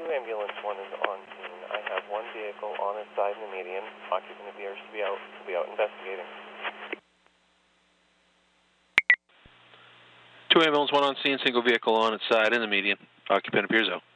ambulance 1 is on scene. I have one vehicle on its side in the median. Occupant appears to be out. We'll be out investigating. 2 ambulance 1 on scene, single vehicle on its side in the median. Occupant appears out.